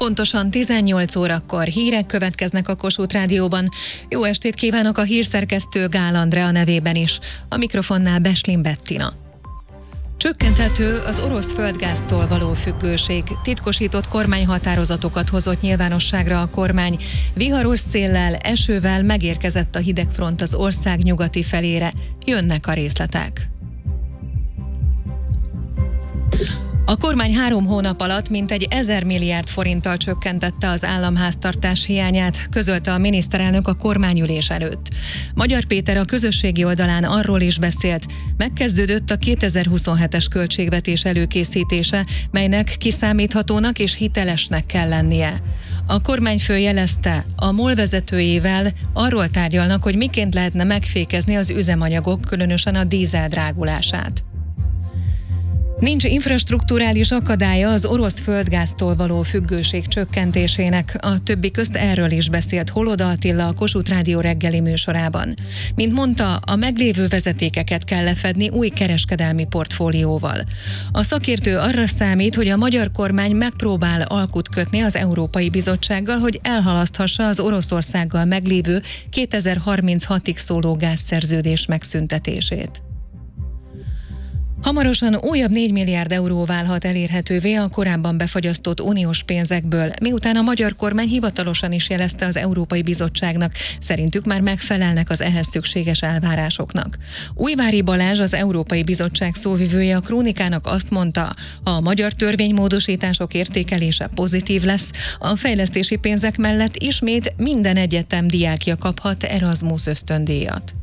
Pontosan 18 órakor hírek következnek a Kossuth Rádióban. Jó estét kívánok a hírszerkesztő Gál Andrea nevében is. A mikrofonnál Beslin Bettina. Csökkenthető az orosz földgáztól való függőség. Titkosított kormányhatározatokat hozott nyilvánosságra a kormány. Viharos széllel, esővel megérkezett a hidegfront az ország nyugati felére. Jönnek a részletek. A kormány 3 hónap alatt mintegy 1000 milliárd forinttal csökkentette az államháztartás hiányát, közölte a miniszterelnök a kormányülés előtt. Magyar Péter a közösségi oldalán arról is beszélt, megkezdődött a 2027-es költségvetés előkészítése, melynek kiszámíthatónak és hitelesnek kell lennie. A kormányfő jelezte, a MOL vezetőjével arról tárgyalnak, hogy miként lehetne megfékezni az üzemanyagok, különösen a dízel drágulását. Nincs infrastrukturális akadálya az orosz földgáztól való függőség csökkentésének. A többi közt erről is beszélt Holoda Attila a Kossuth Rádió reggeli műsorában. Mint mondta, a meglévő vezetékeket kell lefedni új kereskedelmi portfólióval. A szakértő arra számít, hogy a magyar kormány megpróbál alkut kötni az Európai Bizottsággal, hogy elhalaszthassa az Oroszországgal meglévő 2036-ig szóló gázszerződés megszüntetését. Hamarosan újabb 4 milliárd euró válhat elérhetővé a korábban befagyasztott uniós pénzekből, miután a magyar kormány hivatalosan is jelezte az Európai Bizottságnak, szerintük már megfelelnek az ehhez szükséges elvárásoknak. Újvári Balázs, az Európai Bizottság szóvivője a Krónikának azt mondta, a magyar törvénymódosítások értékelése pozitív lesz, a fejlesztési pénzek mellett ismét minden egyetem diákja kaphat Erasmus ösztöndíjat.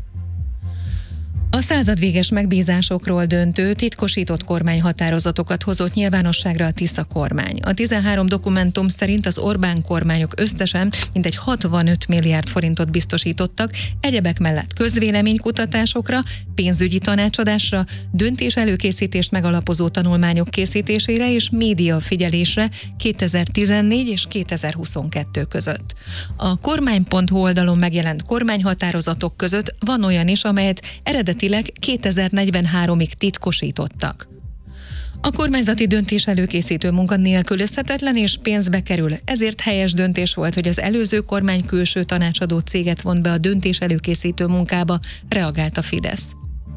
A századvéges megbízásokról döntő, titkosított kormányhatározatokat hozott nyilvánosságra a Tisza kormány. A 13 dokumentum szerint az Orbán kormányok összesen mintegy 65 milliárd forintot biztosítottak, egyebek mellett közvéleménykutatásokra, pénzügyi tanácsadásra, döntés előkészítést megalapozó tanulmányok készítésére és média figyelésre 2014 és 2022 között. A kormány.hu oldalon megjelent kormányhatározatok között van olyan is, amelyet eredetileg 2043-ig titkosítottak. A kormányzati döntés előkészítő munka nélkülözhetetlen és pénzbe kerül, ezért helyes döntés volt, hogy az előző kormány külső tanácsadó céget vont be a döntés előkészítő munkába, reagált a Fidesz.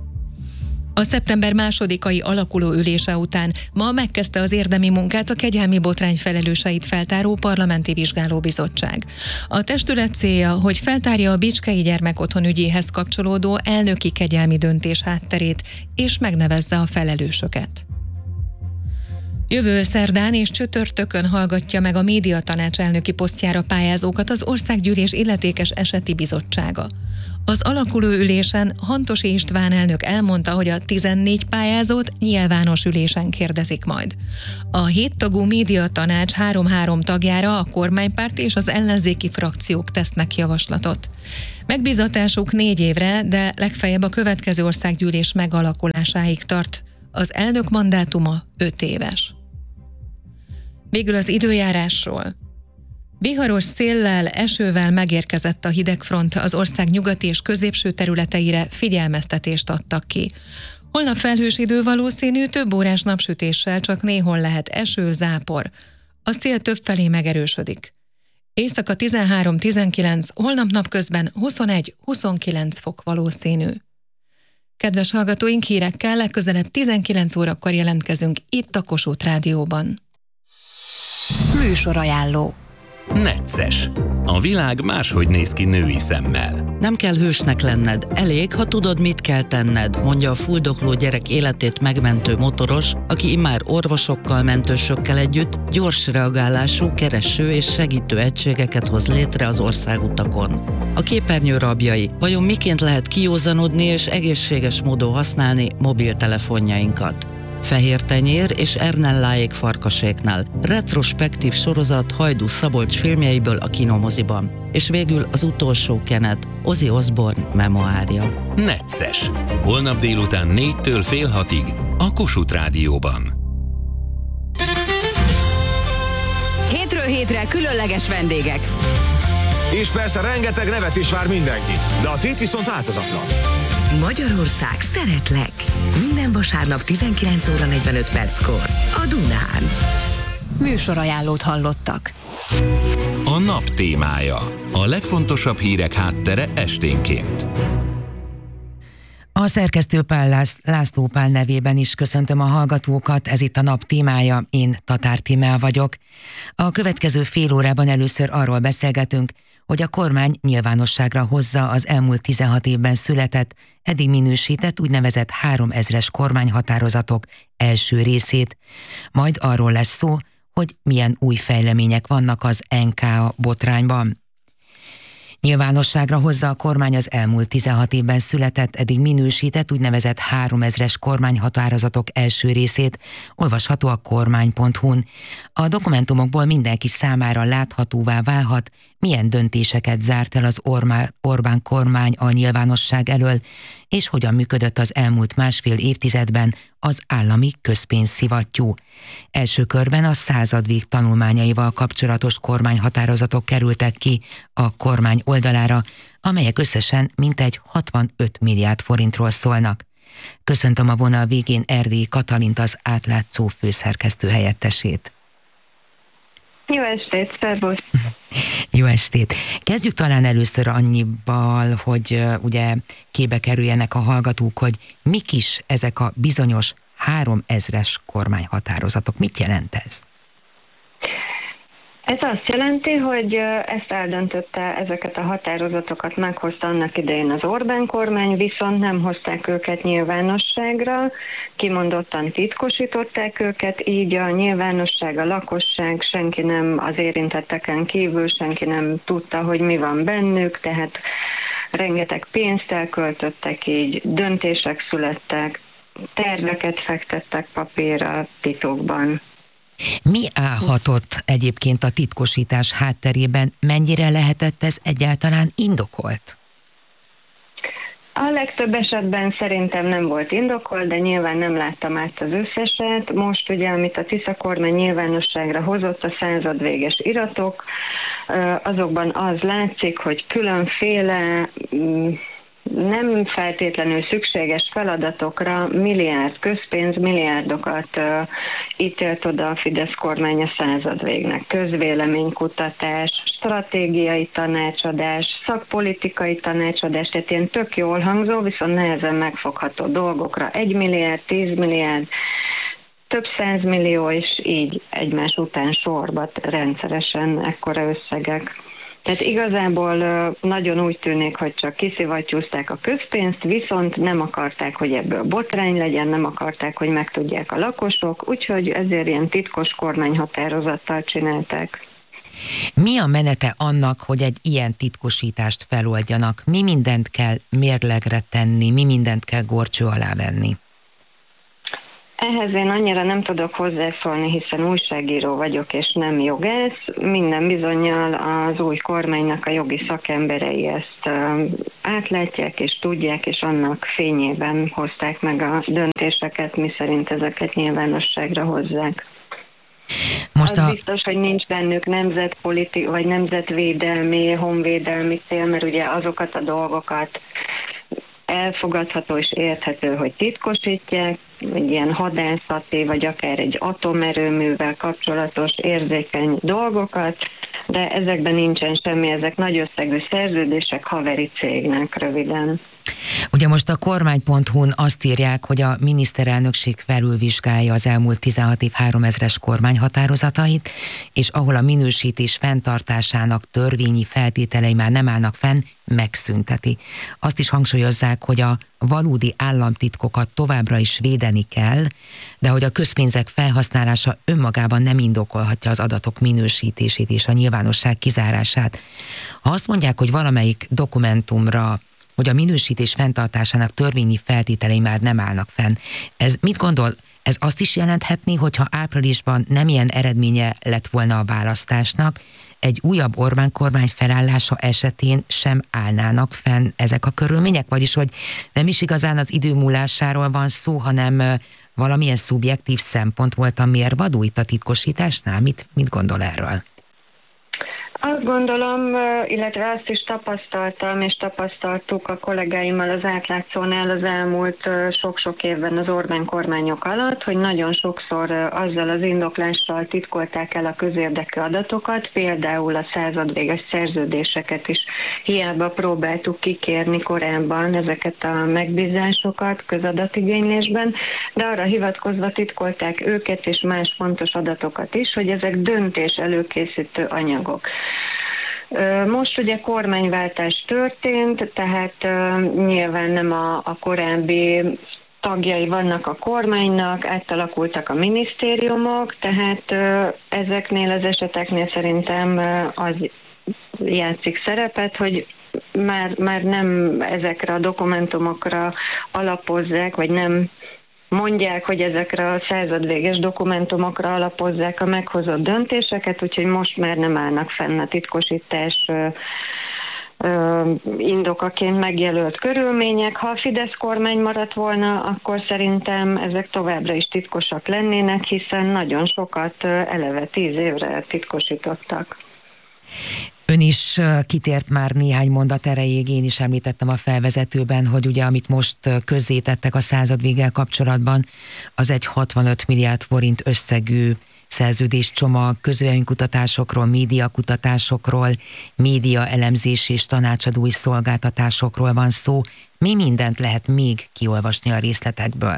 A szeptember 2-ai alakuló ülése után ma megkezdte az érdemi munkát a kegyelmi botrány felelőseit feltáró parlamenti vizsgálóbizottság. A testület célja, hogy feltárja a Bicskei Gyermekotthon ügyéhez kapcsolódó elnöki kegyelmi döntés hátterét, és megnevezze a felelősöket. Jövő szerdán és csütörtökön hallgatja meg a médiatanács elnöki posztjára pályázókat az Országgyűlés illetékes eseti bizottsága. Az alakuló ülésen Hantosi István elnök elmondta, hogy a 14 pályázót nyilvános ülésen kérdezik majd. A 7 tagú médiatanács 3-3 tagjára a kormánypárt és az ellenzéki frakciók tesznek javaslatot. Megbízatásuk 4 évre, de legfeljebb a következő országgyűlés megalakulásáig tart. Az elnök mandátuma 5 éves. Végül az időjárásról. Viharos széllel, esővel megérkezett a hidegfront, az ország nyugati és középső területeire figyelmeztetést adtak ki. Holnap felhős idő valószínű, több órás napsütéssel, csak néhol lehet eső, zápor. A szél többfelé megerősödik. Éjszaka 13-19, holnap napközben 21-29 fok valószínű. Kedves hallgatóink, hírekkel legközelebb 19 órakor jelentkezünk itt a Kossuth Rádióban. Műsorajánló. Necces. A világ máshogy néz ki női szemmel. Nem kell hősnek lenned, elég, ha tudod, mit kell tenned, mondja a fuldokló gyerek életét megmentő motoros, aki immár orvosokkal, mentősökkel együtt gyors reagálású, kereső és segítő egységeket hoz létre az országutakon. A képernyő rabjai, vajon miként lehet kijózanodni és egészséges módon használni mobiltelefonjainkat? Fehér tenyér és Ernelláék farkaséknál, retrospektív sorozat Hajdú Szabolcs filmjeiből a kinomoziban, és végül az utolsó kenet, Ozzy Osbourne memoárja. Necces. Holnap délután 4-től fél 6-ig a Kossuth Rádióban. Hétről hétre különleges vendégek. És persze rengeteg nevet is vár mindenkit, de a tét viszont változatlan. Magyarország, szeretlek! Minden vasárnap 19 óra 45 perckor a Dunán. Műsorajánlót hallottak. A nap témája. A legfontosabb hírek háttere esténként. A szerkesztő László Pál nevében is köszöntöm a hallgatókat, ez itt a nap témája, én Tatár Tímea vagyok. A következő fél órában először arról beszélgetünk, hogy a kormány nyilvánosságra hozza az elmúlt 16 évben született, eddig minősített úgynevezett 3000-es kormányhatározatok első részét. Majd arról lesz szó, hogy milyen új fejlemények vannak az NKA botrányban. Nyilvánosságra hozza a kormány az elmúlt 16 évben született, eddig minősített úgynevezett 3000-es kormányhatározatok első részét, olvasható a kormány.hu-n. A dokumentumokból mindenki számára láthatóvá válhat, milyen döntéseket zárt el az Orbán kormány a nyilvánosság elől, és hogyan működött az elmúlt másfél évtizedben az állami közpénzszivattyú. Első körben a századvég tanulmányaival kapcsolatos kormányhatározatok kerültek ki a kormány oldalára, amelyek összesen mintegy 65 milliárd forintról szólnak. Köszöntöm a vonal végén Erdélyi Katalint, az Átlátszó főszerkesztő helyettesét. Jó estét, szervusz! Jó estét! Kezdjük talán először annyival, hogy ugye képbe kerüljenek a hallgatók, hogy mik is ezek a bizonyos 3000-es kormányhatározatok. Mit jelent ez? Ez azt jelenti, hogy ezt eldöntötte, ezeket a határozatokat meghozta annak idején az Orbán kormány, viszont nem hozták őket nyilvánosságra, kimondottan titkosították őket, így a nyilvánosság, a lakosság, senki nem, az érintetteken kívül, senki nem tudta, hogy mi van bennük, tehát rengeteg pénzt elköltöttek, így döntések születtek, terveket fektettek papírra titokban. Mi állhatott egyébként a titkosítás hátterében? Mennyire lehetett ez egyáltalán indokolt? A legtöbb esetben szerintem nem volt indokolt, de nyilván nem láttam át az összeset. Most ugye, amit a Tisza kormány nyilvánosságra hozott, a századvéges iratok, azokban az látszik, hogy különféle nem feltétlenül szükséges feladatokra milliárd közpénz, milliárdokat ítélt oda a Fidesz kormány a századvégnek. Közvéleménykutatás, stratégiai tanácsadás, szakpolitikai tanácsadás, tehát ilyen tök jól hangzó, viszont nehezen megfogható dolgokra. 1 milliárd, 10 milliárd, több 100 millió, és így egymás után sorba rendszeresen ekkora összegek. Tehát igazából nagyon úgy tűnik, hogy csak kiszivattyúzták a közpénzt, viszont nem akarták, hogy ebből botrány legyen, nem akarták, hogy megtudják a lakosok, úgyhogy ezért ilyen titkos kormányhatározattal csinálták. Mi a menete annak, hogy egy ilyen titkosítást feloldjanak? Mi mindent kell mérlegre tenni, mi mindent kell górcső alá venni? Ehhez én annyira nem tudok hozzászólni, hiszen újságíró vagyok és nem jogász. Minden bizonnyal az új kormánynak a jogi szakemberei ezt átlátják és tudják, és annak fényében hozták meg a döntéseket, miszerint ezeket nyilvánosságra hozzák. Most az biztos, hogy nincs bennük nemzetpolitikai vagy nemzetvédelmi, honvédelmi cél, mert ugye azokat a dolgokat elfogadható és érthető, hogy titkosítják, egy ilyen hadászati, vagy akár egy atomerőművel kapcsolatos érzékeny dolgokat, de ezekben nincsen semmi, ezek nagy összegű szerződések haveri cégnek röviden. Ugye most a kormány.hu-n azt írják, hogy a miniszterelnökség felülvizsgálja az elmúlt 16 év 3000-es kormányhatározatait, és ahol a minősítés fenntartásának törvényi feltételei már nem állnak fenn, megszünteti. Azt is hangsúlyozzák, hogy a valódi államtitkokat továbbra is védeni kell, de hogy a közpénzek felhasználása önmagában nem indokolhatja az adatok minősítését és a nyilvánosság kizárását. Ha azt mondják, hogy valamelyik dokumentumra, hogy a minősítés fenntartásának törvényi feltételei már nem állnak fenn. Ez mit gondol? Ez azt is jelenthetné, hogyha áprilisban nem ilyen eredménye lett volna a választásnak, egy újabb Orbán kormány felállása esetén sem állnának fenn ezek a körülmények? Vagyis, hogy nem is igazán az idő múlásáról van szó, hanem valamilyen szubjektív szempont volt a mérvadó itt a titkosításnál? Mit gondol erről? Az azt gondolom, illetve azt is tapasztaltam, és tapasztaltuk a kollégáimmal az átlátszónál az elmúlt sok-sok évben az Orbán kormányok alatt, hogy nagyon sokszor azzal az indoklással titkolták el a közérdekű adatokat, például a századvéges szerződéseket is hiába próbáltuk kikérni korábban ezeket a megbízásokat közadatigénylésben, de arra hivatkozva titkolták őket és más fontos adatokat is, hogy ezek döntés előkészítő anyagok. Most ugye kormányváltás történt, tehát nyilván nem a korábbi tagjai vannak a kormánynak, átalakultak a minisztériumok, tehát ezeknél az eseteknél szerintem az játszik szerepet, hogy már nem ezekre a dokumentumokra alapozzák, vagy nem mondják, hogy ezekre a századvéges dokumentumokra alapozzák a meghozott döntéseket, úgyhogy most már nem állnak fenn a titkosítás indokaként megjelölt körülmények. Ha a Fidesz kormány maradt volna, akkor szerintem ezek továbbra is titkosak lennének, hiszen nagyon sokat eleve 10 évre titkosítottak. Ön is kitért már néhány mondat erejéig, én is említettem a felvezetőben, hogy ugye amit most közzétettek a századvéggel kapcsolatban, az egy 65 milliárd forint összegű szerződéscsomag, közvéleménykutatásokról, médiakutatásokról, média elemzési és tanácsadói szolgáltatásokról van szó. Mi mindent lehet még kiolvasni a részletekből?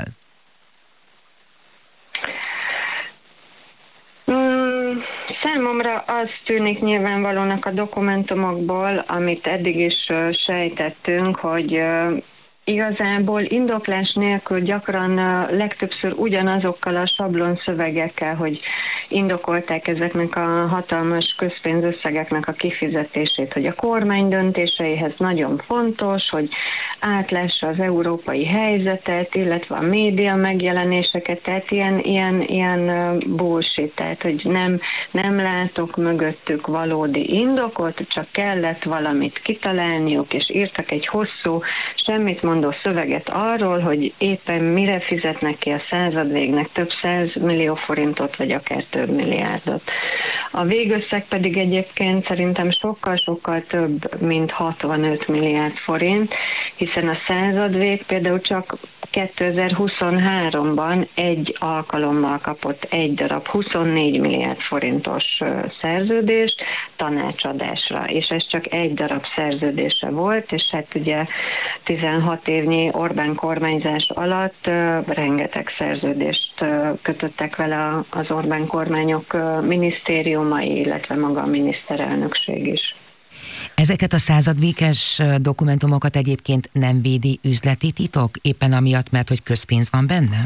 Számomra az tűnik nyilvánvalónak a dokumentumokból, amit eddig is sejtettünk, hogy igazából indoklás nélkül gyakran legtöbbször ugyanazokkal a sablon szövegekkel, hogy indokolták ezeknek a hatalmas közpénzösszegeknek a kifizetését, hogy a kormány döntéseihez nagyon fontos, hogy átlássa az európai helyzetet, illetve a média megjelenéseket, tehát ilyen bullshit, tehát hogy nem látok mögöttük valódi indokot, csak kellett valamit kitalálniuk, és írtak egy hosszú, semmit mondó szöveget arról, hogy éppen mire fizetnek ki a századvégnek több 100 millió forintot, vagy akár több milliárdot. A végösszeg pedig egyébként szerintem sokkal-sokkal több, mint 65 milliárd forint, hiszen a századvég például csak 2023-ban egy alkalommal kapott egy darab 24 milliárd forintos szerződést tanácsadásra, és ez csak egy darab szerződése volt, és hát ugye 16 évnyi Orbán kormányzás alatt rengeteg szerződést kötöttek vele az Orbán kormányok minisztériumai, illetve maga a miniszterelnökség is. Ezeket a századvéges dokumentumokat egyébként nem védi üzleti titok, éppen amiatt, mert hogy közpénz van benne?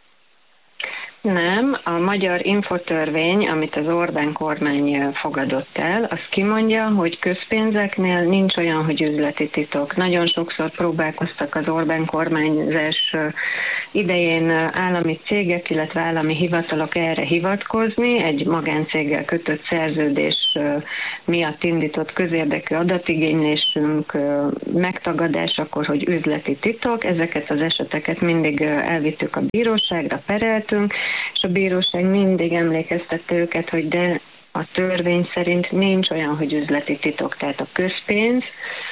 Nem, a magyar infotörvény, amit az Orbán kormány fogadott el, az kimondja, hogy közpénzeknél nincs olyan, hogy üzleti titok. Nagyon sokszor próbálkoztak az Orbán kormányzás idején állami cégek, illetve állami hivatalok erre hivatkozni, egy magáncéggel kötött szerződés miatt indított közérdekű adatigénylésünk megtagadásakor, hogy üzleti titok. Ezeket az eseteket mindig elvittük a bíróságra, pereltünk, és a bíróság mindig emlékeztette őket, hogy de a törvény szerint nincs olyan, hogy üzleti titok, tehát a közpénznek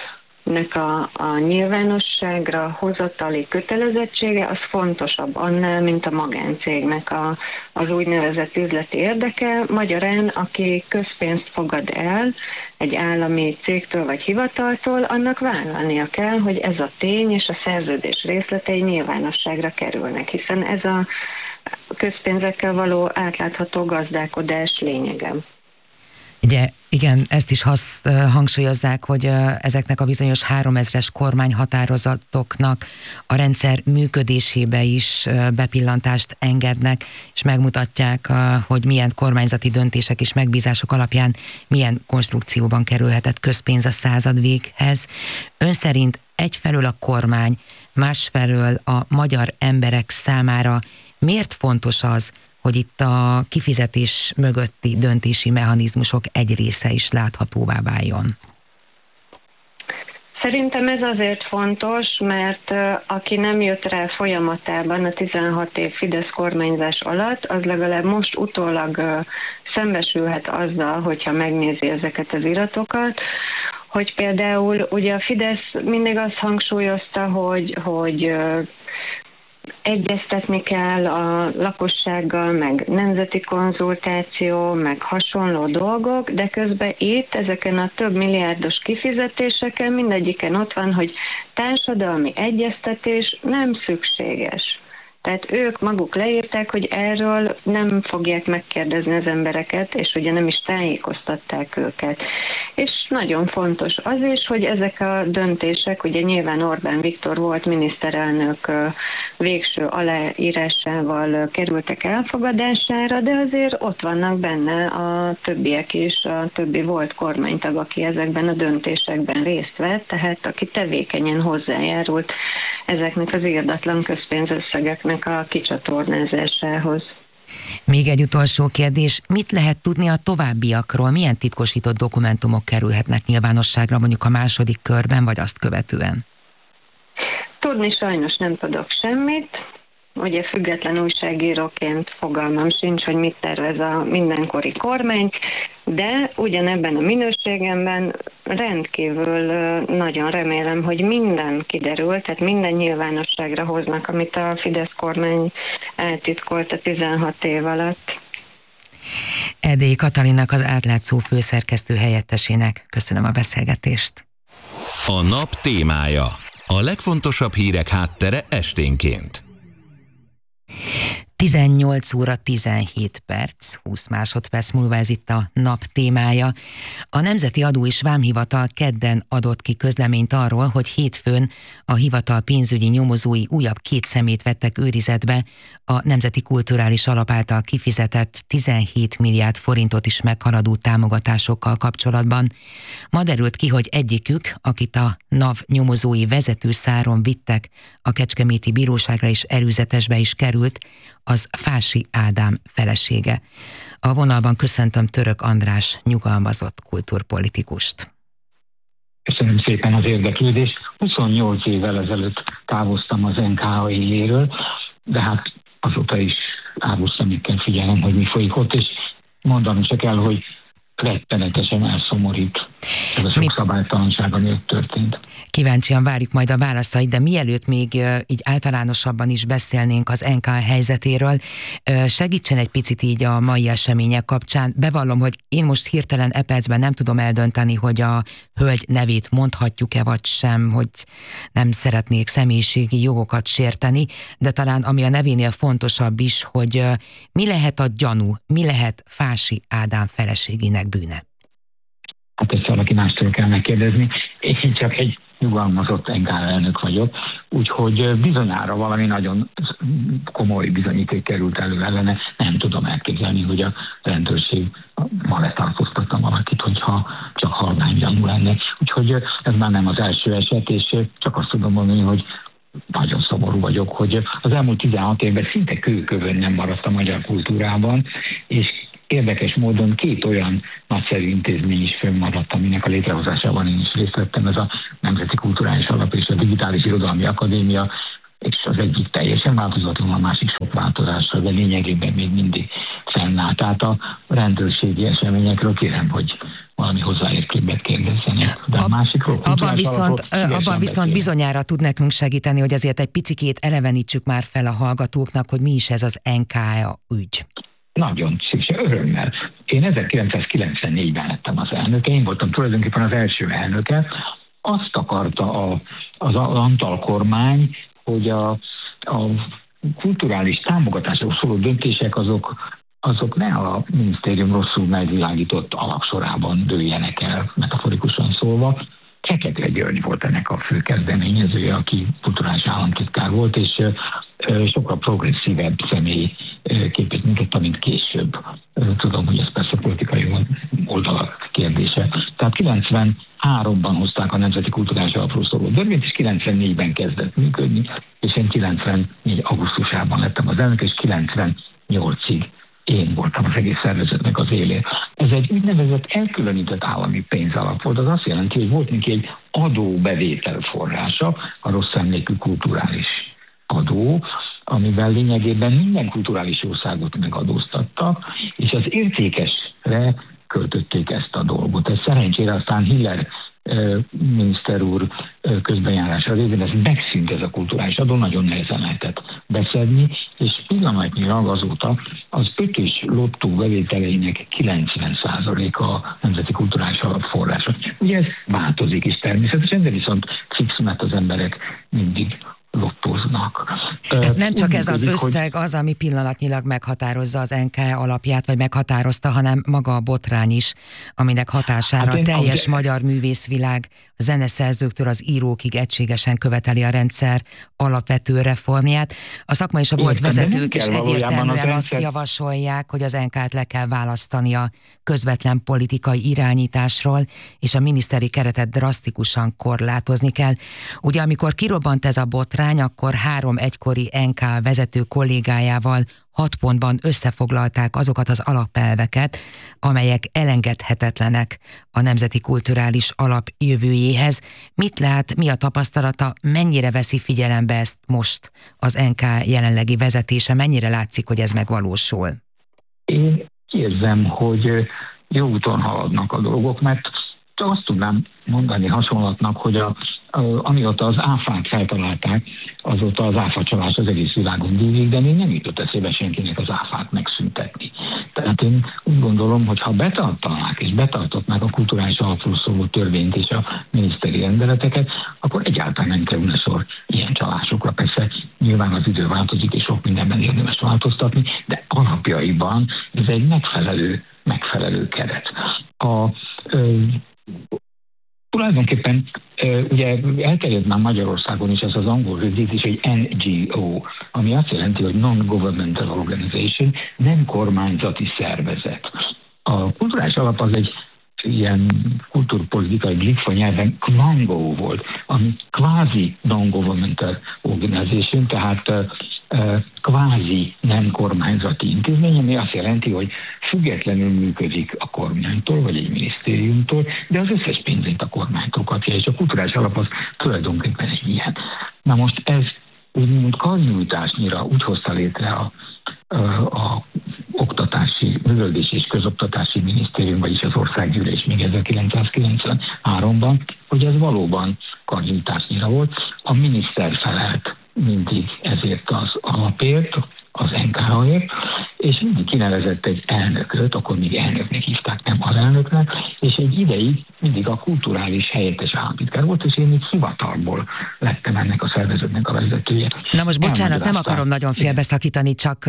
a nyilvánosságra hozatali kötelezettsége az fontosabb annál, mint a magáncégnek az úgynevezett üzleti érdeke. Magyarán, aki közpénzt fogad el egy állami cégtől vagy hivataltól, annak vállalnia kell, hogy ez a tény és a szerződés részletei nyilvánosságra kerülnek, hiszen ez a közpénzekkel való átlátható gazdálkodás lényege. Ugye, igen, ezt is hangsúlyozzák, hogy ezeknek a bizonyos 3000-es kormányhatározatoknak a rendszer működésébe is bepillantást engednek, és megmutatják, hogy milyen kormányzati döntések és megbízások alapján milyen konstrukcióban kerülhetett közpénz a századvéghez. Ön szerint egyfelől a kormány, másfelől a magyar emberek számára miért fontos az, hogy itt a kifizetés mögötti döntési mechanizmusok egy része is láthatóvá váljon? Szerintem ez azért fontos, mert aki nem jött rá folyamatában a 16 év Fidesz kormányzás alatt, az legalább most utólag szembesülhet azzal, hogyha megnézi ezeket az iratokat, hogy például ugye a Fidesz mindig azt hangsúlyozta, hogy egyeztetni kell a lakossággal, meg nemzeti konzultáció, meg hasonló dolgok, de közben itt ezeken a több milliárdos kifizetéseken mindegyiken ott van, hogy társadalmi egyeztetés nem szükséges. Tehát ők maguk leírták, hogy erről nem fogják megkérdezni az embereket, és ugye nem is tájékoztatták őket. És nagyon fontos az is, hogy ezek a döntések, ugye nyilván Orbán Viktor volt miniszterelnök végső aláírásával kerültek elfogadására, de azért ott vannak benne a többiek is, a többi volt kormánytag, aki ezekben a döntésekben részt vett, tehát aki tevékenyen hozzájárult ezeknek az irdatlan közpénzösszegeknek a kicsatornázásához. Még egy utolsó kérdés, mit lehet tudni a továbbiakról? Milyen titkosított dokumentumok kerülhetnek nyilvánosságra mondjuk a második körben, vagy azt követően? Tudni sajnos nem tudok semmit. Ugye független újságíróként fogalmam sincs, hogy mit tervez a mindenkori kormány, de ugyanebben a minőségemben rendkívül nagyon remélem, hogy minden kiderül, tehát minden nyilvánosságra hoznak, amit a Fidesz kormány eltitkolt a 16 év alatt. Erdélyi Katalinnak, az Átlátszó főszerkesztő helyettesének köszönöm a beszélgetést. A nap témája. A legfontosabb hírek háttere esténként. 18 óra 17 perc, 20 másodperc múlva ez itt a nap témája. A Nemzeti Adó és Vámhivatal kedden adott ki közleményt arról, hogy hétfőn a hivatal pénzügyi nyomozói újabb 2 személyt vettek őrizetbe a Nemzeti Kulturális Alap által kifizetett 17 milliárd forintot is meghaladó támogatásokkal kapcsolatban. Ma derült ki, hogy egyikük, akit a NAV nyomozói vezetőszáron vittek, a kecskeméti bíróságra is előzetesbe is került, az Fási Ádám felesége. A vonalban köszöntöm Török András nyugalmazott kultúrpolitikust. Köszönöm szépen az érdeklődést. 28 évvel ezelőtt távoztam az NKA éléről, de hát azóta is távoztam, itt kell figyelnem, hogy mi folyik ott, és mondanom csak el, hogy rettenetesen elszomorít ez a sok szabálytalanság, ami ott történt. Kíváncsian várjuk majd a válaszait, de mielőtt még így általánosabban is beszélnénk az NK helyzetéről, segítsen egy picit így a mai események kapcsán. Bevallom, hogy én most hirtelen percben nem tudom eldönteni, hogy a hölgy nevét mondhatjuk-e vagy sem, hogy nem szeretnék személyiségi jogokat sérteni, de talán ami a nevénél fontosabb is, hogy mi lehet a gyanú, mi lehet Fási Ádám feleségének bűne? Hát ezt valaki mástól kell megkérdezni. Én csak egy nyugalmazott NK elnök vagyok, úgyhogy bizonyára valami nagyon komoly bizonyíték került elő ellene. Nem tudom elképzelni, hogy a rendőrség ma letartóztatta valakit, hogyha csak halványgyanú lenne. Úgyhogy ez már nem az első eset, és csak azt tudom mondani, hogy nagyon szomorú vagyok, hogy az elmúlt 16 évben szinte kőkövön nem maradt a magyar kultúrában, és érdekes módon 2 olyan nagyszerű intézmény is fönnmaradt, aminek a létrehozásában én is részt vettem, ez a Nemzeti Kulturális Alap és a Digitális Irodalmi Akadémia, és az egyik teljesen változatlan, a másik sok változással, de lényegében még mindig fennáll. Tehát a rendőrségi eseményekről kérem, hogy valami hozzáértőbbet kérdezzenek. De a másikról, abban viszont bizonyára tud nekünk segíteni, hogy azért egy picikét elevenítsük már fel a hallgatóknak, hogy mi is ez az NKA ügy. Nagyon szívesen, örömmel. Én 1994-ben lettem az elnöke, én voltam tulajdonképpen az első elnöke. Azt akarta az Antal kormány, hogy a kulturális támogatások szóló döntések azok ne a minisztérium rosszul megvilágított alapsorában dőljenek el, metaforikusan szólva. Fekete György volt ennek a fő kezdeményezője, aki kulturális államtitkár volt, és sokkal progresszívebb személy képét mutatta, mint később. Tudom, hogy ez persze politikai oldalak kérdése. Tehát 93-ban hozták a Nemzeti Kulturális Alapról szóló törvényt, és 94-ben kezdett működni, és én 94 augusztusában lettem az elnök, és 98-ig én voltam az egész szervezetnek az élén. Ez egy úgynevezett elkülönített állami pénzalap volt, az azt jelenti, hogy volt neki egy adóbevétel forrása, a rossz emlékű kulturális adó, amivel lényegében minden kulturális országot megadóztattak, és az értékesre költötték ezt a dolgot. Ez szerencsére aztán Hiller miniszter úr közbenjárása révén ez megszűnt, ez a kulturális adó, nagyon nehezen lehetett beszedni, és pillanatnyilag azóta az 5-ös lottó bevételeinek 90%-a a Nemzeti Kulturális Alap forrása. Ugye ez változik is természetesen, de viszont fix, mert az emberek mindig lottóznak. Nem csak ez az összeg az, ami pillanatnyilag meghatározza az NK alapját, vagy meghatározta, hanem maga a botrány is, aminek hatására a teljes magyar művészvilág, a zeneszerzőktől az írókig egységesen követeli a rendszer alapvető reformját. A szakma és a volt vezetők is egyértelműen azt javasolják, hogy az NK-t le kell választani a közvetlen politikai irányításról, és a miniszteri keretet drasztikusan korlátozni kell. Ugye amikor kirobbant ez a botrány, akkor 3 egykori NK vezető kollégájával 6 pontban összefoglalták azokat az alapelveket, amelyek elengedhetetlenek a Nemzeti Kulturális Alap jövőjéhez. Mit lát, mi a tapasztalata, mennyire veszi figyelembe ezt most az NK jelenlegi vezetése, mennyire látszik, hogy ez megvalósul? Én érzem, hogy jó úton haladnak a dolgok, mert azt tudnám mondani hasonlatnak, hogy amióta az áfát feltalálták, azóta az áfacsalás az egész világon dívik, de még nem jutott eszébe senkinek az áfát megszüntetni. Tehát én úgy gondolom, hogy ha betartanák és betartotnák a kulturális alapról szóló törvényt és a miniszteri rendeleteket, akkor egyáltalán nem kerülne sor ilyen csalásokra. Persze nyilván az idő változik, és sok mindenben érdemes változtatni, de alapjaiban ez egy megfelelő keret. Tulajdonképpen ugye elterjedt már Magyarországon is ez az angol rövidítés, hogy NGO, ami azt jelenti, hogy Non-Governmental Organization, nem kormányzati szervezet. A kulturális alap az egy ilyen kultúrpolitikai blikfa nyelven KVANGO volt, ami kvázi Non-Governmental Organization, tehát kvázi nem kormányzati intézmény, ami azt jelenti, hogy függetlenül működik a kormánytól, vagy egy minisztériumtól, de az összes pénzét a kormánytól kapja, és a kulturális alap az tulajdonképpen egy ilyen. Na most ez úgymond karnyújtásnyira úgy hozta létre a oktatási, művelődési és közoktatási minisztérium, vagyis az országgyűlés még 1993-ban, hogy ez valóban karnyújtásnyira volt. A miniszter felelt mindig ezért az alapért, az NK-ért, és mindig kinevezett egy elnököt, akkor még elnöknek hívták, nem alelnöknek, és egy ideig mindig a kulturális helyettes államtitkár volt, és én így hivatalból lettem ennek a szervezetnek a vezetője. Na most bocsánat, nem akarom nagyon félbeszakítani, csak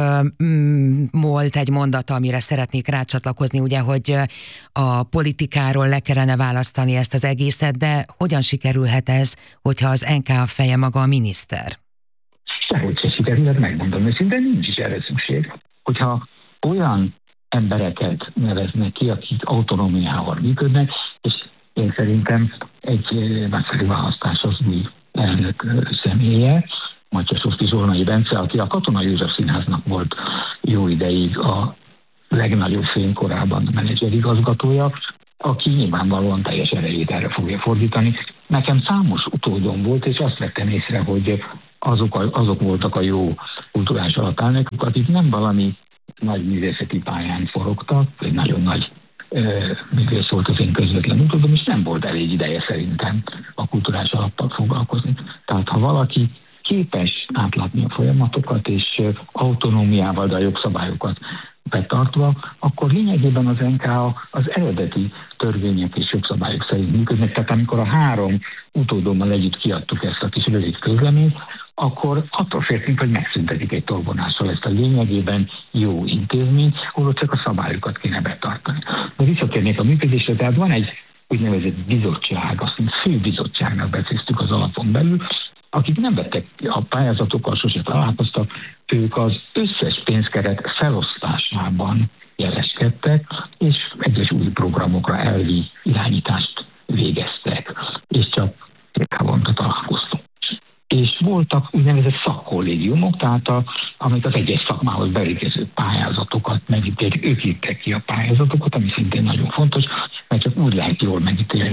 volt egy mondata, amire szeretnék rácsatlakozni, ugye, hogy a politikáról le kellene választani ezt az egészet, de hogyan sikerülhet ez, hogyha az NK a feje maga a miniszter? Sehogy se sikerült, megmondom őszintén, nincs is erre szükség. Hogyha olyan embereket neveznek ki, akik autonómiával működnek, és én szerintem egy nagyszerű választás az új elnök személye, Mattyasovszky Zsolnai Bence, aki a Katona József Színháznak volt jó ideig a legnagyobb fénykorában menedzserigazgatója, aki nyilvánvalóan teljes erejét erre fogja fordítani. Nekem számos utódom volt, és azt vettem észre, hogy azok voltak a jó kulturális alapelnökök, akik nem valami nagy művészeti pályán forogtak, vagy nagyon nagy művész volt az én közvetlen utódom, és nem volt elég ideje szerintem a kulturális alappal foglalkozni. Tehát ha valaki képes átlátni a folyamatokat, és autonómiával, de a jogszabályokat betartva, akkor lényegében az NK az eredeti törvények és jogszabályok szerint működnek. Tehát amikor a 3 utódommal együtt kiadtuk ezt a kis rövid közleményt, akkor attól féltünk, hogy megszüntetik egy tolvonással ezt a lényegében jó intézményt, ahol csak a szabályokat kéne betartani. De visszatérnék a működésre, tehát van egy úgynevezett bizottság, azt mondjuk főbizottságnak becéztük az alapon belül, akik nem vettek a pályázatokkal, sose találkoztak, ők az összes pénzkeret felosztásában jeleskedtek, és egyes új programokra elvi irányítást végeztek, és csak havonta találkoztunk. És voltak úgynevezett szakkollégiumok, tehát amik az egyes szakmához beérkező pályázatokat megítélik, ők írták ki a pályázatokat, ami szintén nagyon fontos, mert csak úgy lehet jól megítélni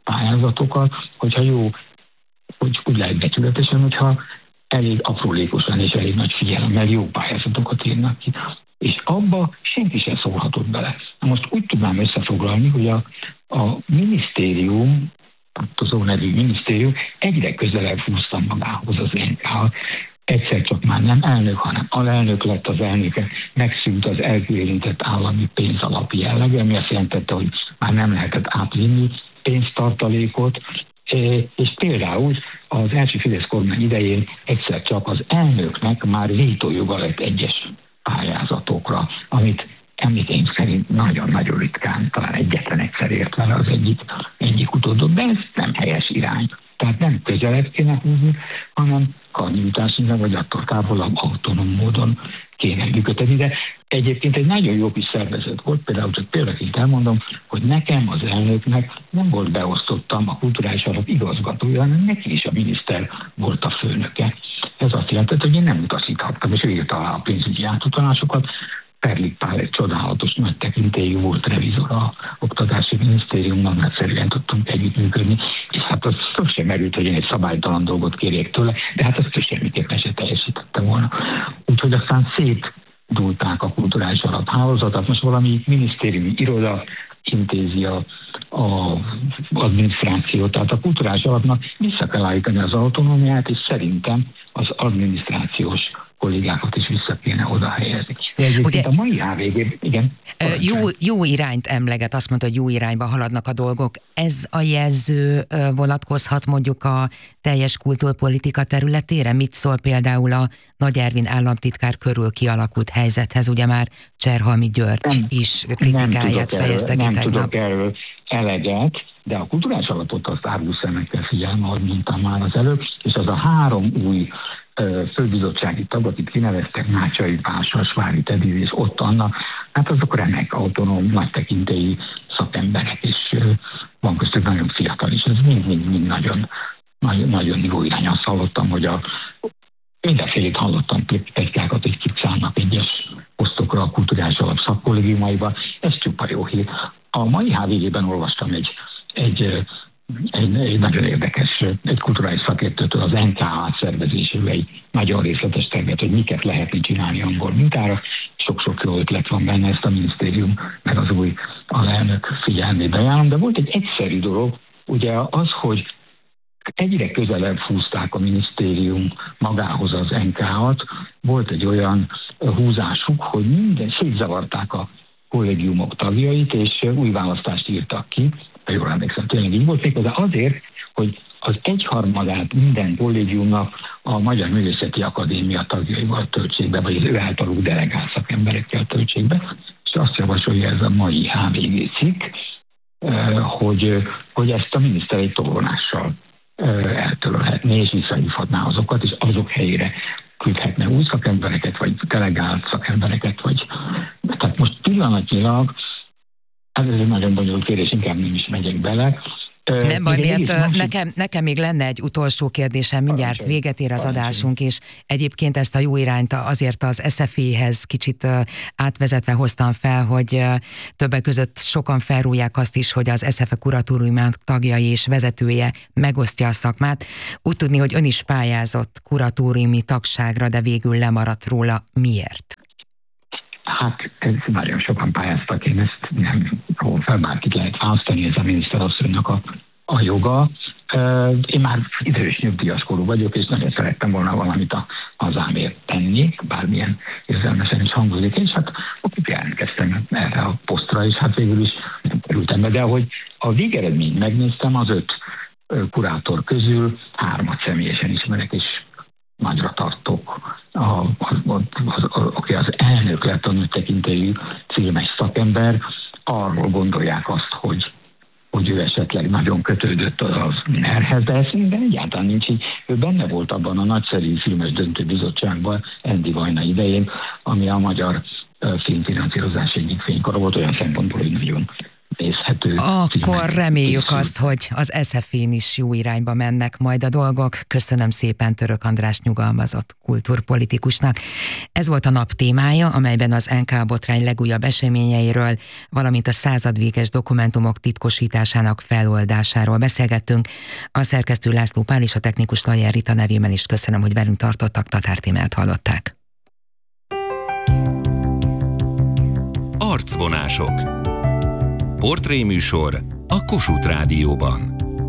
pályázatokat, hogyha jó, hogy úgy lehet becsületesen, hogyha elég aprólékosan és elég nagy figyelemmel jó pályázatokat írnak ki. És abba senki sem szólhatott bele. Na most úgy tudnám összefoglalni, hogy a minisztérium, az nevű minisztérium egyre közelebb húzta magához az NK-t. Egyszer csak már nem elnök, hanem alelnök lett az elnöke, megszűnt az elkülönített állami pénzalapi jellege, ami azt jelentette, hogy már nem lehetett átvinni pénztartalékot, és például az első Fidesz kormány idején egyszer csak az elnöknek már vétójoga lett egyes pályázatokra, amit én szerint nagyon-nagyon ritkán, talán egyetlen egyszer ért vele az egyik utódot, de ez nem helyes irány. Tehát nem közelebb kéne húzni, hanem karnyújtásnyira, vagy attól távolabb autonóm módon kéne működni. De egyébként egy nagyon jó kis szervezet volt, például csak példaként elmondom, hogy nekem az elnöknek nem volt beosztottam a kulturális alap igazgatója, hanem neki is a miniszter volt a főnöke. Ez azt jelentett, hogy én nem utasíthattam, és ő írta alá a pénzügyi átutalásokat. Perlik Pál egy csodálatos, nagy tekintélyű volt revizor a Oktatási Minisztériumban, nagyszerűen tudtunk együttműködni, és hát az szó sem merült, hogy én egy szabálytalan dolgot kérjek tőle, de hát azt semmiképpen se teljesítette volna. Úgyhogy aztán szétdúlták a kulturális alaphálózatot, most valami minisztériumi iroda intézi a adminisztrációt, tehát a kulturális alapnak vissza kell állítani az autonómiát, és szerintem az adminisztrációs kollégákat is vissza kéne oda helyezni. De egyébként a mai HVG, igen. Jó irányt emleget, azt mondta, hogy jó irányba haladnak a dolgok. Ez a jelző vonatkozhat mondjuk a teljes kultúrpolitika területére? Mit szól például a Nagy Ervin államtitkár körül kialakult helyzethez? Ugye már Cserhalmi György is kritikáját fejezte ki tegnap. Nem tudok erről eleget, de a kulturális alapot azt árgus szemekkel figyelme, ahogy mondtam már az előbb, és az a 3 új főbizottsági tag, akit kineveztek, Mácsai Pál, Sasvári Teddy és Ott Anna, hát azok remek, autonóm, nagy tekintélyű szakemberek, és van köztük nagyon fiatal is, ez mind nagyon jó irány. Azt hallottam, hogy mindenfélét hallottam pletykákat, hogy kicszállnak egyes posztokra a kulturális alap szakkollégiumaiban, ez csupa jó hír. A mai HVG-ben olvastam egy nagyon érdekes, egy kulturális szakértőtől az NKA szervezésével egy nagyon részletes tervet, hogy miket lehetne csinálni angol mintára. Sok-sok jó ötlet van benne, ezt a minisztérium meg az új alelnök figyelmébe ajánlom, de volt egy egyszerű dolog, ugye az, hogy egyre közelebb húzták a minisztérium magához az NK-t, volt egy olyan húzásuk, hogy szétzavarták a kollégiumok tagjait, és új választást írtak ki, jól emlékszem, tényleg így volt, méghozzá azért, hogy az 1/3 minden kollégiumnak a Magyar Művészeti Akadémia tagjaival töltsék be, vagy az ő általuk delegált szakemberekkel töltsék be, és azt javasolja ez a mai HVG cikk, hogy ezt a miniszter egy tolvonással eltörölhetné, és visszahívhatná azokat, és azok helyére küldhetne új szakembereket, vagy delegált szakembereket, tehát most pillanatnyilag, ez egy nagyon bonyolult kérdés, inkább nem is megyek bele. Nem baj, miért nekem még lenne egy utolsó kérdésem, mindjárt véget ér az adásunk, és egyébként ezt a jó irányt azért az SZFI-hez kicsit átvezetve hoztam fel, hogy többek között sokan felrúgják azt is, hogy az SZFE kuratóriumának tagjai és vezetője megosztja a szakmát. Úgy tudni, hogy ön is pályázott kuratóriumi tagságra, de végül lemaradt róla. Miért? Hát ez nagyon sokan pályáztak, én ezt nem fel bárkit lehet választani, ez a miniszterasszonynak a joga. Én már idős nyugdíjas korú vagyok, és nagyon szerettem volna valamit a hazámért tenni, bármilyen érzelmesen is hangzik, és hát jelentkeztem erre a posztra, és hát végül is kerültem be, de ahogy a végeredményt megnéztem, az 5 kurátor közül 3 személyesen ismerek, és nagyra tartok. Aki az elnök lett, a nagy tekintélyű filmes szakember, arról gondolják azt, hogy ő esetleg nagyon kötődött az NER-hez, de ez minden egyáltalán nincs így. Ő benne volt abban a nagyszerű filmes döntőbizottságban Endi Vajna idején, ami a magyar filmfinanszírozás egyik fénykora volt, olyan szempontból, hogy nagyon érthető. Akkor reméljük azt, hogy az SZF-én is jó irányba mennek majd a dolgok. Köszönöm szépen Török András nyugalmazott kultúrpolitikusnak. Ez volt a nap témája, amelyben az NK botrány legújabb eseményeiről, valamint a századvéges dokumentumok titkosításának feloldásáról beszélgettünk. A szerkesztő László Pál és a technikus Lajer Rita nevében is köszönöm, hogy velünk tartottak. Tatár Tímeát hallották. Arcvonások. Portréműsor a Kossuth Rádióban.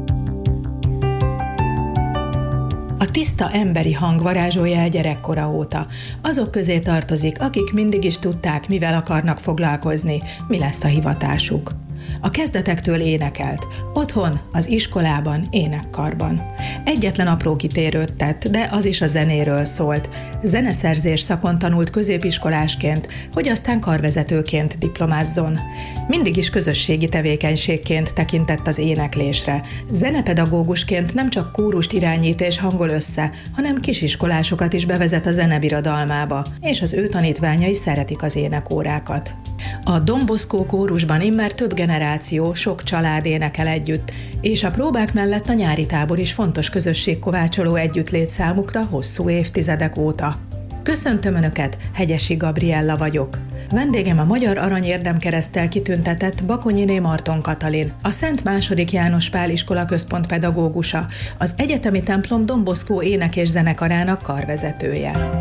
A tiszta emberi hang varázsolja el gyerekkora óta. Azok közé tartozik, akik mindig is tudták, mivel akarnak foglalkozni, mi lesz a hivatásuk. A kezdetektől énekelt, otthon, az iskolában, énekkarban. Egyetlen apró kitérőt tett, de az is a zenéről szólt. Zeneszerzés szakon tanult középiskolásként, hogy aztán karvezetőként diplomázzon. Mindig is közösségi tevékenységként tekintett az éneklésre. Zenepedagógusként nem csak kórust irányít és hangol össze, hanem kisiskolásokat is bevezet a zenebirodalmába, és az ő tanítványai szeretik az énekórákat. A Don Bosco kórusban immár több generáció, sok család énekel együtt, és a próbák mellett a nyári tábor is fontos közösségkovácsoló együttlét számukra hosszú évtizedek óta. Köszöntöm Önöket, Hegyesi Gabriella vagyok. Vendégem a Magyar Arany Érdemkereszttel kitüntetett Bakonyiné Marton Katalin, a Szent II. János Pál Iskola Központ pedagógusa, az egyetemi templom Don Bosco ének- és zenekarának karvezetője.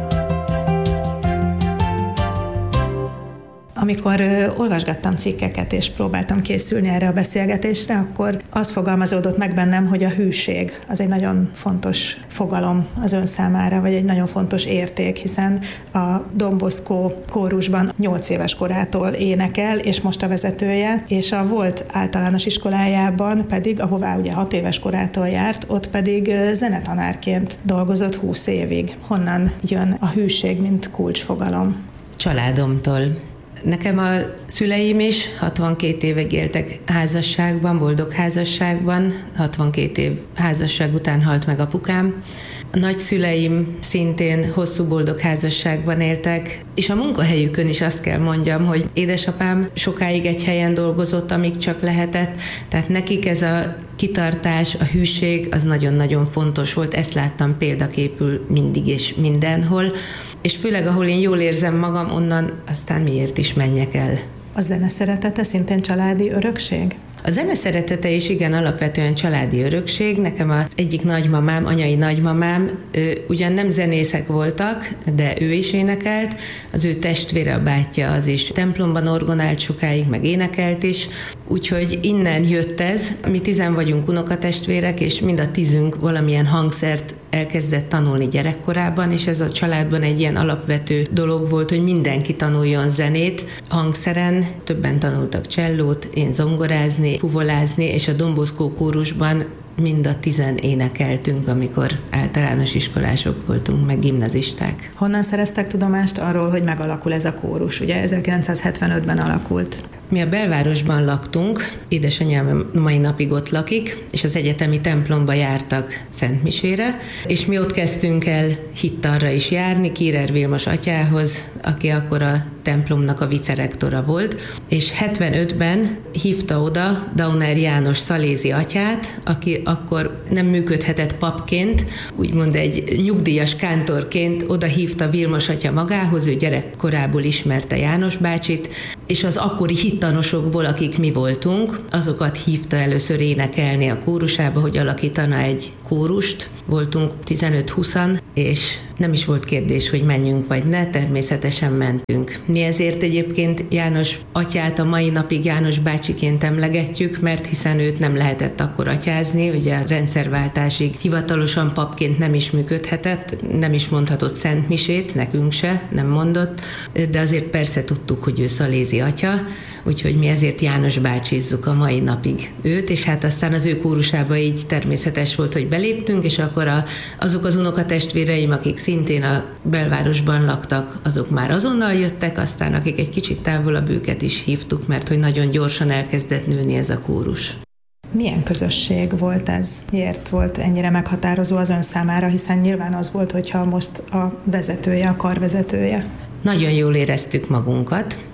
Amikor olvasgattam cikkeket és próbáltam készülni erre a beszélgetésre, akkor az fogalmazódott meg bennem, hogy a hűség az egy nagyon fontos fogalom az ön számára, vagy egy nagyon fontos érték, hiszen a Don Bosco kórusban 8 éves korától énekel, és most a vezetője, és a volt általános iskolájában pedig, ahová ugye 6 éves korától járt, ott pedig zenetanárként dolgozott 20 évig. Honnan jön a hűség, mint kulcsfogalom? Családomtól. Nekem a szüleim is 62 évig éltek házasságban, boldog házasságban, 62 év házasság után halt meg apukám. A nagyszüleim szintén hosszú boldog házasságban éltek, és a munkahelyükön is azt kell mondjam, hogy édesapám sokáig egy helyen dolgozott, amíg csak lehetett, tehát nekik ez a kitartás, a hűség az nagyon-nagyon fontos volt, ezt láttam példaképül mindig és mindenhol, és főleg ahol én jól érzem magam, onnan aztán miért is menjek el. A zene szeretete szintén családi örökség? A zene szeretete is igen alapvetően családi örökség. Nekem az egyik nagymamám, anyai nagymamám, ugyan nem zenészek voltak, de ő is énekelt. Az ő testvére, a bátyja az is templomban orgonált sokáig, meg énekelt is. Úgyhogy innen jött ez. Mi 10 vagyunk unokatestvérek, és mind a 10 valamilyen hangszert elkezdett tanulni gyerekkorában, és ez a családban egy ilyen alapvető dolog volt, hogy mindenki tanuljon zenét. Hangszeren többen tanultak csellót, én zongorázni, fuvolázni, és a Don Bosco kórusban mind a 10 énekeltünk, amikor általános iskolások voltunk, meg gimnazisták. Honnan szereztek tudomást arról, hogy megalakul ez a kórus? Ugye 1975-ben alakult. Mi a belvárosban laktunk, édesanyám mai napig ott lakik, és az egyetemi templomba jártak szentmisére, és mi ott kezdtünk el hittanra is járni, Kírer Vilmos atyához, aki akkor a templomnak a vicerektora volt, és 75-ben hívta oda Dauner János szalézi atyát, aki akkor nem működhetett papként, úgymond egy nyugdíjas kántorként oda hívta Vilmos atya magához, ő gyerekkorából ismerte János bácsit, és az akkori hittanosokból, akik mi voltunk, azokat hívta először énekelni a kórusába, hogy alakítana egy kórust. Voltunk 15-20-an, és nem is volt kérdés, hogy menjünk vagy ne, természetesen mentünk. Mi ezért egyébként János atyát a mai napig János bácsiként emlegetjük, mert hiszen őt nem lehetett akkor atyázni, ugye a rendszerváltásig hivatalosan papként nem is működhetett, nem is mondhatott szentmisét, nekünk se, nem mondott, de azért persze tudtuk, hogy ő szalézi atya, úgyhogy mi ezért János bácsizzuk a mai napig őt, és hát aztán az ő kórusába így természetes volt, hogy beléptünk, és akkor azok az unokatestvéreim, akik szintén a belvárosban laktak, azok már azonnal jöttek, aztán akik egy kicsit távolabb, őket is hívtuk, mert hogy nagyon gyorsan elkezdett nőni ez a kórus. Milyen közösség volt ez? Miért volt ennyire meghatározó az ön számára, hiszen nyilván az volt, hogyha most a vezetője, a karvezetője? Nagyon jól éreztük magunkat.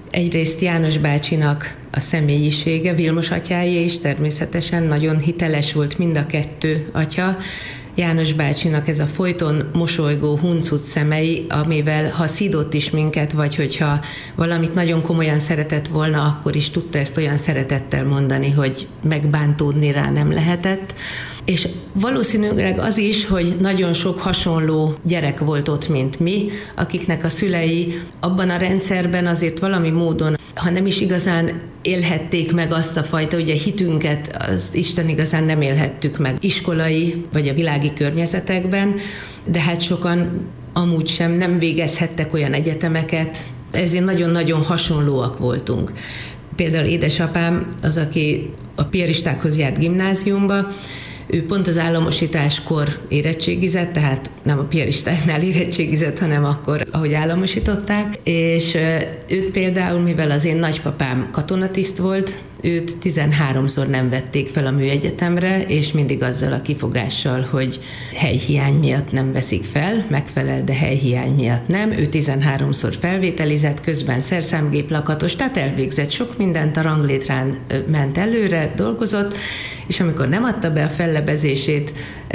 Egyrészt János bácsinak a személyisége, Vilmos atyáé is természetesen nagyon hiteles volt mind a kettő atya. János bácsinak ez a folyton mosolygó, huncut szemei, amivel ha szídott is minket, vagy hogyha valamit nagyon komolyan szeretett volna, akkor is tudta ezt olyan szeretettel mondani, hogy megbántódni rá nem lehetett. És valószínűleg az is, hogy nagyon sok hasonló gyerek volt ott, mint mi, akiknek a szülei abban a rendszerben azért valami módon, ha nem is igazán élhették meg azt a fajta, ugye hitünket, az Isten igazán nem élhettük meg iskolai vagy a világi környezetekben, de hát sokan amúgy sem nem végezhettek olyan egyetemeket, ezért nagyon-nagyon hasonlóak voltunk. Például édesapám az, aki a piaristákhoz járt gimnáziumba, ő pont az államosításkor érettségizett, tehát nem a piaristáknál érettségizett, hanem akkor, ahogy államosították, és őt például, mivel az én nagypapám katonatiszt volt, őt 13-szor nem vették fel a műegyetemre, és mindig azzal a kifogással, hogy helyhiány miatt nem veszik fel, megfelel, de helyhiány miatt nem. Ő 13-szor felvételizett, közben szerszámgép lakatos, tehát elvégzett sok mindent, a ranglétrán ment előre, dolgozott, és amikor nem adta be a fellebezését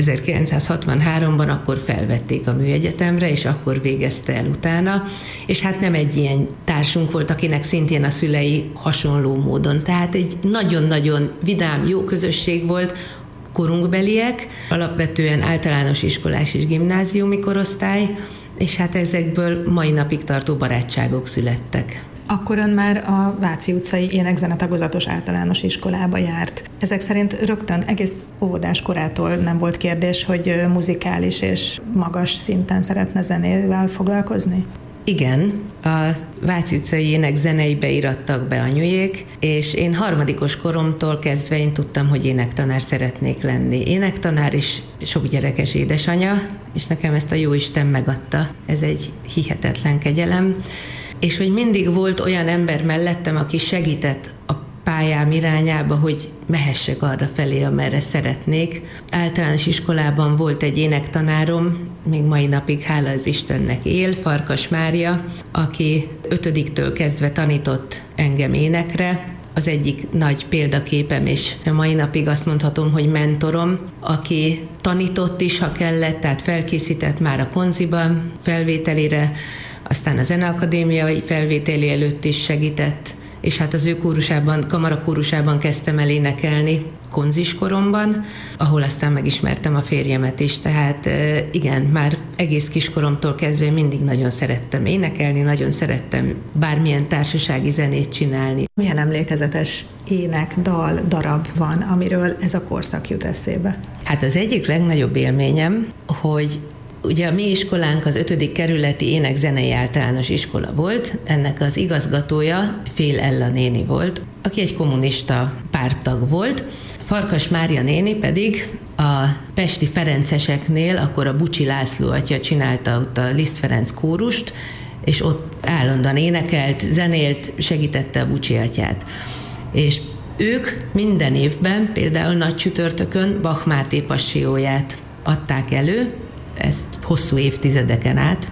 1963-ban, akkor felvették a műegyetemre, és akkor végezte el utána, és hát nem egy ilyen társunk volt, akinek szintén a szülei hasonló módon. Tehát egy nagyon-nagyon vidám, jó közösség volt, korunkbeliek, alapvetően általános iskolás és gimnáziumi korosztály, és hát ezekből mai napig tartó barátságok születtek. Akkor ön már a Váci utcai ének-zene tagozatos általános iskolába járt. Ezek szerint rögtön egész óvodás korától nem volt kérdés, hogy muzikális és magas szinten szeretne zenével foglalkozni? Igen, a Váci utcai ének-zeneibe irattak be anyujék, és én harmadikos koromtól kezdve én tudtam, hogy énektanár szeretnék lenni. Énektanár is sok gyerekes édesanya, és nekem ezt a jóisten megadta. Ez egy hihetetlen kegyelem. És hogy mindig volt olyan ember mellettem, aki segített a pályám irányába, hogy mehessek arra felé, amerre szeretnék. Általános iskolában volt egy énektanárom, még mai napig hála az Istennek él, Farkas Mária, aki 5-től kezdve tanított engem énekre. Az egyik nagy példaképem, és a mai napig azt mondhatom, hogy mentorom, aki tanított is, ha kellett, tehát felkészített már a konziban, felvételire, aztán a Zeneakadémiai felvételi előtt is segített, és hát az ő kórusában, kamarakórusában kezdtem el énekelni konziskoromban, ahol aztán megismertem a férjemet is, tehát igen, már egész kiskoromtól kezdve mindig nagyon szerettem énekelni, nagyon szerettem bármilyen társasági zenét csinálni. Milyen emlékezetes ének, dal, darab van, amiről ez a korszak jut eszébe? Hát az egyik legnagyobb élményem, hogy ugye a mi iskolánk az 5. kerületi ének-zenei általános iskola volt, ennek az igazgatója Fél Ella néni volt, aki egy kommunista párttag volt. Farkas Mária néni pedig a pesti ferenceseknél, akkor a Bucsi László atya csinálta ott a Liszt Ferenc kórust, és ott állandóan énekelt, zenélt, segítette a Bucsi atyát. És ők minden évben, például nagy csütörtökön Bach Máté Passió-ját adták elő, ezt hosszú évtizedeken át,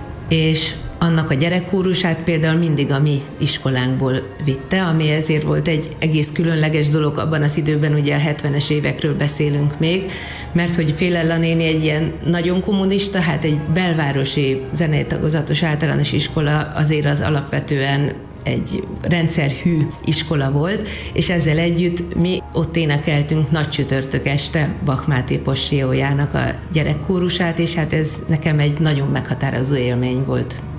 és annak a gyerekkórusát például mindig a mi iskolánkból vitte, ami ezért volt egy egész különleges dolog abban az időben, ugye a 70-es évekről beszélünk még, mert hogy Fél Ella néni egy ilyen nagyon kommunista, hát egy belvárosi zenei tagozatos általános iskola azért az alapvetően egy rendszerhű iskola volt, és ezzel együtt mi ott énekeltünk nagy csütörtök este Bach Máté Passió-jának a gyerekkórusát, és hát ez nekem egy nagyon meghatározó élmény volt.